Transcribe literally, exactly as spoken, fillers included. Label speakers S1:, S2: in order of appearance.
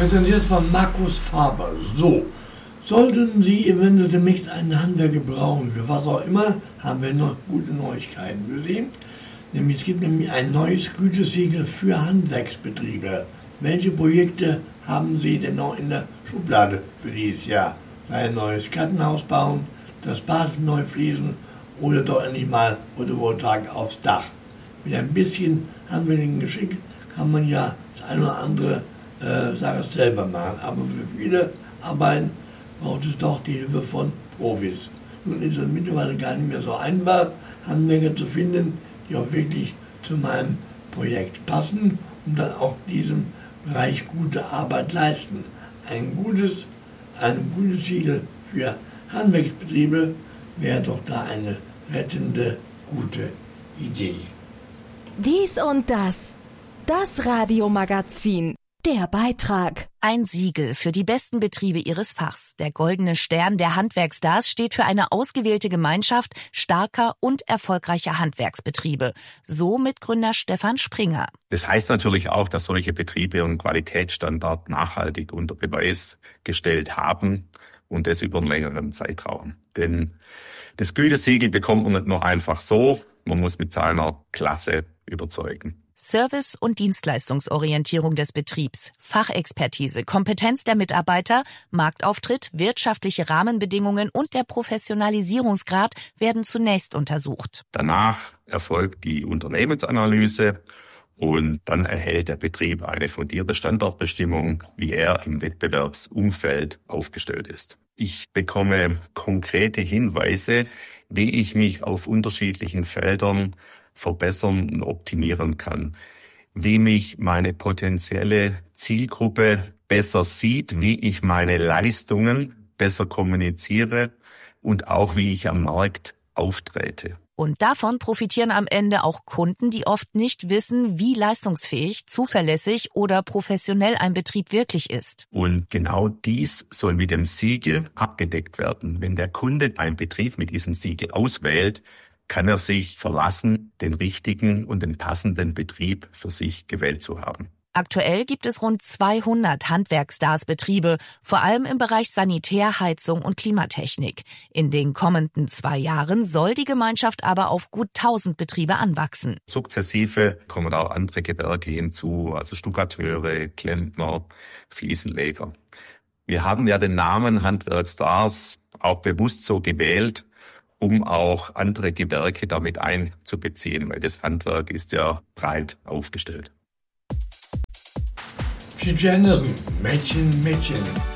S1: Präsentiert von Markus Faber. So, sollten Sie eventuell demnächst einen Handwerker brauchen, für was auch immer, haben wir noch gute Neuigkeiten für Sie. Nämlich, es gibt nämlich ein neues Gütesiegel für Handwerksbetriebe. Welche Projekte haben Sie denn noch in der Schublade für dieses Jahr? Ein neues Gartenhaus bauen, das Bad neu fließen oder doch endlich mal Photovoltaik aufs Dach. Mit ein bisschen handwerklichem Geschick kann man ja das eine oder andere äh, Sache selber machen. Aber für viele Arbeiten braucht es doch die Hilfe von Profis. Nun ist es mittlerweile gar nicht mehr so einfach, Handwerker zu finden, die auch wirklich zu meinem Projekt passen und dann auch diesem Bereich gute Arbeit leisten. Ein gutes, ein gutes Siegel für Handwerksbetriebe wäre doch da eine rettende, gute Idee.
S2: Dies und das. Das Radiomagazin. Der Beitrag.
S3: Ein Siegel für die besten Betriebe Ihres Fachs. Der Goldene Stern der Handwerksstars steht für eine ausgewählte Gemeinschaft starker und erfolgreicher Handwerksbetriebe. So Mitgründer Stefan Springer.
S4: Das heißt natürlich auch, dass solche Betriebe einen Qualitätsstandard nachhaltig unter Beweis gestellt haben und das über einen längeren Zeitraum. Denn das Gütesiegel bekommt man nicht nur einfach so, man muss mit seiner Klasse überzeugen.
S3: Service- und Dienstleistungsorientierung des Betriebs, Fachexpertise, Kompetenz der Mitarbeiter, Marktauftritt, wirtschaftliche Rahmenbedingungen und der Professionalisierungsgrad werden zunächst untersucht.
S4: Danach erfolgt die Unternehmensanalyse und dann erhält der Betrieb eine fundierte Standortbestimmung, wie er im Wettbewerbsumfeld aufgestellt ist. Ich bekomme konkrete Hinweise, wie ich mich auf unterschiedlichen Feldern verbessern und optimieren kann, wie mich meine potenzielle Zielgruppe besser sieht, wie ich meine Leistungen besser kommuniziere und auch wie ich am Markt auftrete.
S3: Und davon profitieren am Ende auch Kunden, die oft nicht wissen, wie leistungsfähig, zuverlässig oder professionell ein Betrieb wirklich ist.
S4: Und genau dies soll mit dem Siegel abgedeckt werden. Wenn der Kunde einen Betrieb mit diesem Siegel auswählt, kann er sich verlassen, den richtigen und den passenden Betrieb für sich gewählt zu haben.
S3: Aktuell gibt es rund zweihundert Handwerksstars-Betriebe, vor allem im Bereich Sanitär, Heizung und Klimatechnik. In den kommenden zwei Jahren soll die Gemeinschaft aber auf gut tausend Betriebe anwachsen.
S4: Sukzessive kommen auch andere Gewerke hinzu, also Stuckateure, Klempner, Fliesenleger. Wir haben ja den Namen Handwerksstars auch bewusst so gewählt, um auch andere Gewerke damit einzubeziehen, weil das Handwerk ist ja breit aufgestellt.
S1: Mädchen, Mädchen.